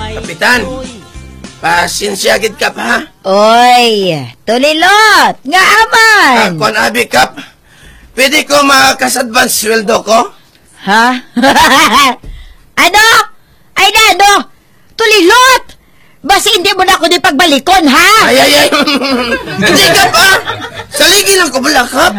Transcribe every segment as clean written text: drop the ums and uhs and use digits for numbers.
Kapitan, pasensya gid kap ha? Oy, tulilot, nga aman. Kung abi kap, pwede ko makakas-advance sweldo ko? Ha? Ano? Ay na, ano? Tulilot! Basi hindi mo na ako di pagbalikon, ha? Ay. Hindi kap ha? Saligin lang ko bala kap.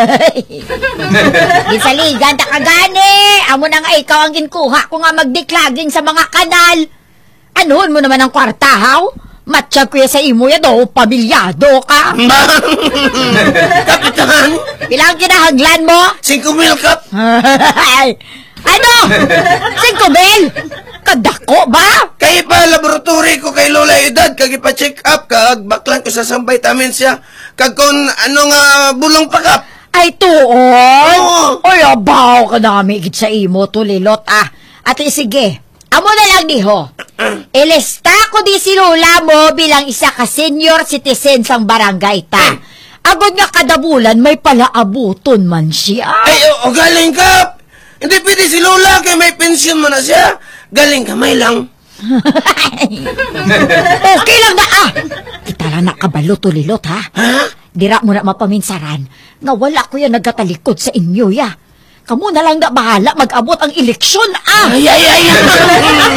Gisaligan ta ka gani. Amo na nga ikaw ang ginkuha ko nga magdiklaging sa mga kanal. Anuhon mo naman ang kwarta, haw? Matsyag kuya sa imo yan, o pamilyado ka. Kapitan, Ilang kinahanglan mo? 5,000 kap. Ano? 5,000? Kadako ba? Kaya pa laboratory ko kay Lola Edad, kag ipa-check up, kag baklan ko sa vitamins siya, kag kung ano nga bulong pa kap. Ay, tuon? Oo. Oy, abaw ka namin sa imo, tulilot, ah. Ate, sige. Amo na lang diho. Ilista ko di si Lola mo bilang isa ka senior citizen sang barangay ta. Agod nga kada bulan may palaabuton man siya. Ay, galing kap. Hindi pwede si Lola, kay may pensyon mo na siya. Galing kamay lang. Okay lang ba, ah? Kita lang nakabalo, tulilot, ha? Ha? Dira mo na mapaminsaran nga wala ko yan nagkatalikod sa inyo, ya. Kamu na lang na bahala mag-abot ang eleksyon, ah! Ay.